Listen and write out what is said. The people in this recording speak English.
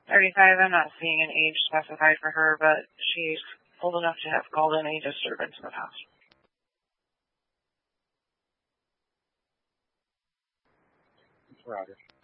35. I'm not seeing an age specified for her, but she's old enough to have called in a disturbance in the past. Roger.